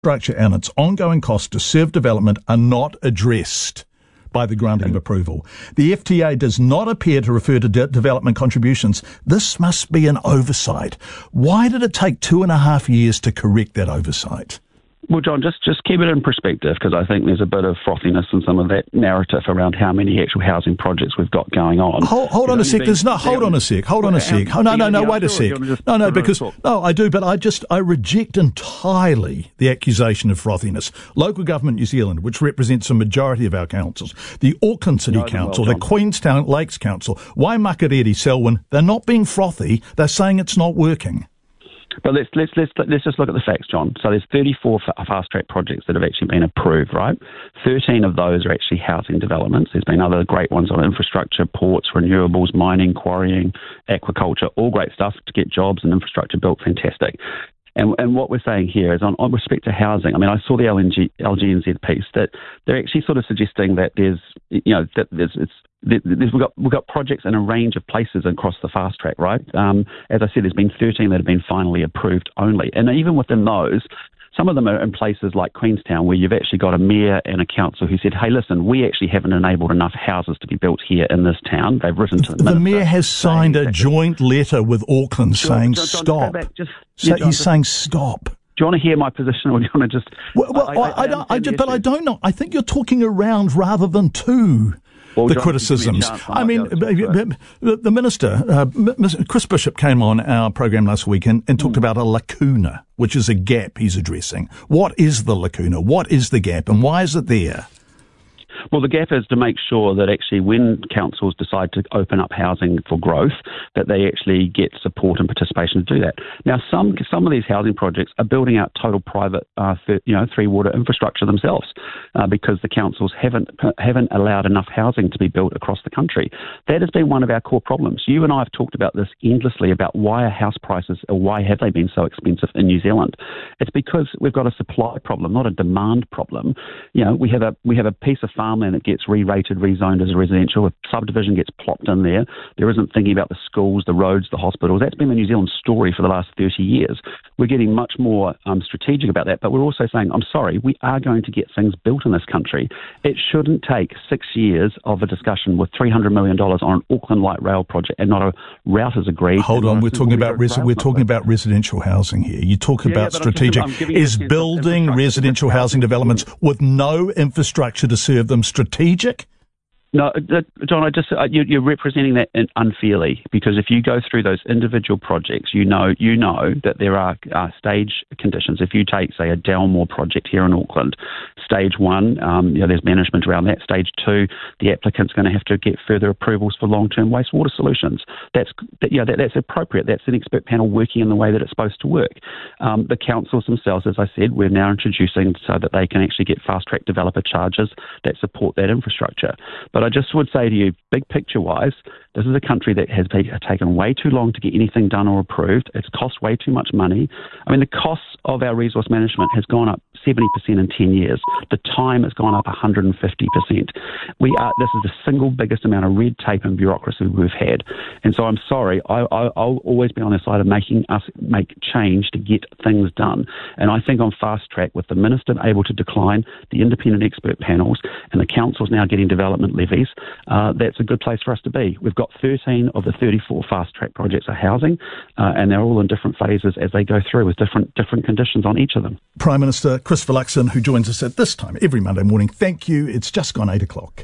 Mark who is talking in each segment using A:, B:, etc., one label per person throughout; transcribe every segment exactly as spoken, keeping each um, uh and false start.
A: Structure and its ongoing costs to serve development are not addressed by the granting of approval. The F T A does not appear to refer to de- development contributions. This must be an oversight. Why did it take two and a half years to correct that oversight?
B: Well, John, just, just keep it in perspective, because I think there's a bit of frothiness in some of that narrative around how many actual housing projects we've got going on.
A: Hold, hold on a sec. There's no. Hold on a sec. Hold on a sec. Oh, no, no, no. Wait a sec. No, no. Because no, I do, but I just I reject entirely the accusation of frothiness. Local Government New Zealand, which represents a majority of our councils, the Auckland City Council, the Queenstown Lakes Council, Waimakariri, Selwyn, they're not being frothy. They're saying it's not working.
B: But let's let's let's let's just look at the facts, John. So there's thirty-four fast track projects that have actually been approved, right? thirteen of those are actually housing developments. There's been other great ones on infrastructure, ports, renewables, mining, quarrying, aquaculture, all great stuff to get jobs and infrastructure built. Fantastic. And, and what we're saying here is on, on respect to housing, I mean, I saw the L N G, L G N Z piece that they're actually sort of suggesting that there's, you know, that there's, it's, there's, we've got we've got projects in a range of places across the fast track, right? Um, as I said, there's been thirteen that have been finally approved only. And even within those, some of them are in places like Queenstown, where you've actually got a mayor and a council who said, hey, listen, we actually haven't enabled enough houses to be built here in this town. They've written to the,
A: the
B: minister.
A: mayor has signed a joint letter with Auckland
B: John,
A: saying
B: John, John,
A: stop.
B: Just,
A: so
B: yeah, John,
A: he's
B: just,
A: saying stop.
B: Do you want to hear my position, or do you want to just...
A: Well, well I, I, I, I don't, I just, but I don't know. I think you're talking around rather than to
B: well,
A: the
B: John,
A: criticisms. I mean, the, the Minister, uh, Chris Bishop, came on our program last week and, and talked mm. about a lacuna, which is a gap he's addressing. What is the lacuna? What is the gap, and why is it there?
B: Well, the gap is to make sure that actually when councils decide to open up housing for growth, that they actually get support and participation to do that. Now, some some of these housing projects are building out total private, uh, th- you know, three water infrastructure themselves uh, because the councils haven't haven't allowed enough housing to be built across the country. That has been one of our core problems. You and I have talked about this endlessly about why are house prices, or why have they been so expensive in New Zealand? It's because we've got a supply problem, not a demand problem. You know, we have a we have a piece of farmland that gets re-rated, rezoned as a residential. A subdivision gets plopped in there. There isn't thinking about the schools, the roads, the hospitals. That's been the New Zealand story for the last thirty years. We're getting much more um, strategic about that, but we're also saying, I'm sorry, we are going to get things built in this country. It shouldn't take six years of a discussion with three hundred million dollars on an Auckland Light Rail project and not a route is agreed.
A: Hold on, we're talking about res- we're talking about residential housing here. You talk
B: yeah,
A: about
B: yeah,
A: strategic. Is building residential housing developments with no infrastructure to serve them strategic?
B: No, John, I just uh, you, you're representing that unfairly, because if you go through those individual projects, you know you know that there are uh, stage conditions. If you take, say, a Dalmore project here in Auckland, stage one, um, you know, there's management around that. Stage two, the applicant's going to have to get further approvals for long-term wastewater solutions. That's that, you know, that, that's appropriate. That's an expert panel working in the way that it's supposed to work. Um, the councils themselves, as I said, we're now introducing so that they can actually get fast-track developer charges that support that infrastructure. But But I just would say to you, big picture-wise, this is a country that has taken way too long to get anything done or approved. It's cost way too much money. I mean, the costs of our resource management has gone up seventy percent in ten years. The time has gone up one hundred fifty percent. We are, this is the single biggest amount of red tape and bureaucracy we've had. And so I'm sorry, I, I, I'll always be on the side of making us make change to get things done. And I think on fast track, with the Minister able to decline the independent expert panels and the councils now getting development levies, uh, that's a good place for us to be. We've got thirteen of the thirty-four fast track projects are housing, uh, and they're all in different phases as they go through with different different conditions on each of them.
A: Prime Minister Christopher Luxon, who joins us at this time every Monday morning. Thank you. It's just gone eight o'clock.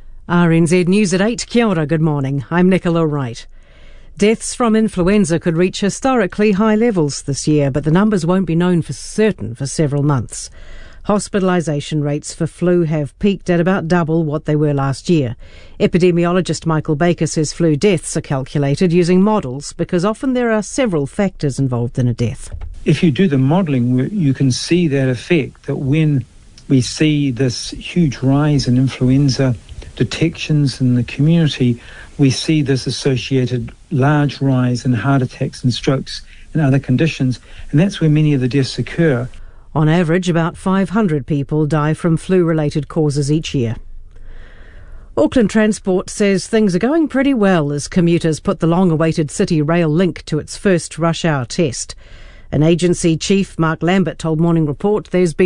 C: R N Z News at eight. Kia ora, good morning. I'm Nicola Wright. Deaths from influenza could reach historically high levels this year, but the numbers won't be known for certain for several months. Hospitalisation rates for flu have peaked at about double what they were last year. Epidemiologist Michael Baker says flu deaths are calculated using models because often there are several factors involved in a death.
D: If you do the modelling, you can see that effect, that when we see this huge rise in influenza detections in the community, we see this associated large rise in heart attacks and strokes and other conditions, and that's where many of the deaths occur.
C: On average, about five hundred people die from flu-related causes each year. Auckland Transport says things are going pretty well as commuters put the long-awaited City Rail link to its first rush hour test. An agency chief, Mark Lambert, told Morning Report there's been